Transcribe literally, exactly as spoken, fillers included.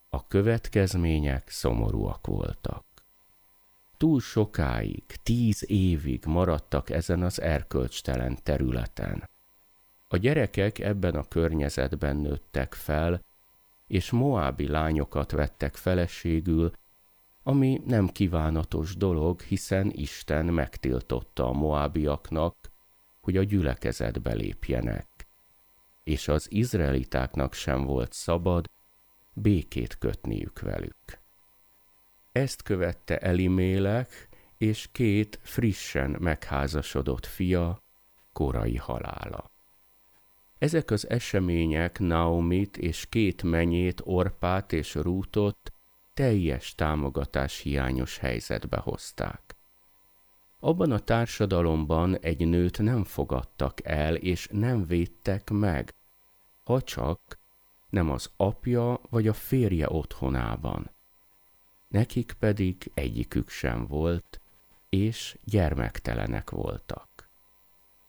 A következmények szomorúak voltak. Túl sokáig, tíz évig maradtak ezen az erkölcstelen területen. A gyerekek ebben a környezetben nőttek fel, és moábi lányokat vettek feleségül, ami nem kívánatos dolog, hiszen Isten megtiltotta a moábiaknak, hogy a gyülekezetbe lépjenek, és az izraelitáknak sem volt szabad békét kötniük velük. Ezt követte Elimélek és két frissen megházasodott fia korai halála. Ezek az események Naomit és két menyét, Orpát és Rútot teljes támogatás hiányos helyzetbe hozták. Abban a társadalomban egy nőt nem fogadtak el és nem védtek meg, ha csak nem az apja vagy a férje otthonában. Nekik pedig egyikük sem volt, és gyermektelenek voltak.